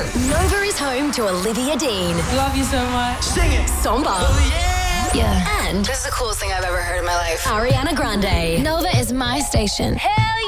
Nova is home to Olivia Dean. Love you so much. Sing it. Somba. Yeah. And This is the coolest thing I've ever heard in my life. Ariana Grande. Nova is my station. Hell